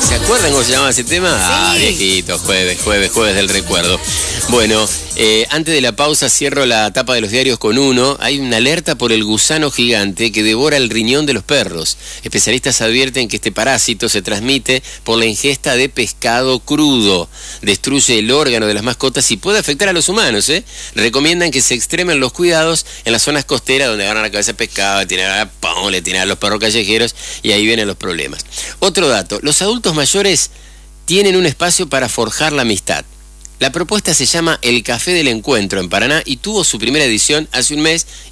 ¿Se acuerdan cómo se llamaba ese tema? Sí. Ah, viejito, jueves del recuerdo. Bueno, antes de la pausa cierro la tapa de los diarios con uno. Hay una alerta por el gusano gigante que devora el riñón de los perros. Especialistas advierten que este parásito se transmite por la ingesta de pescado crudo. Destruye el órgano de las mascotas y puede afectar a los humanos, ¿eh? Recomiendan que se extremen los cuidados en las zonas costeras donde agarran la cabeza de pescado, le tiran a los perros callejeros y ahí vienen los problemas. Otro dato, los adultos mayores tienen un espacio para forjar la amistad. La propuesta se llama El Café del Encuentro en Paraná y tuvo su primera edición hace un mes